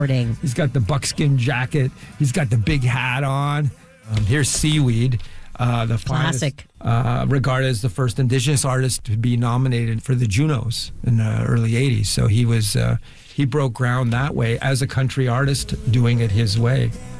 He's got the buckskin jacket. He's got the big hat on. Here's Seaweed, the classic, regarded as the first Indigenous artist to be nominated for the Junos in the early '80s. So he broke ground that way as a country artist, doing it his way.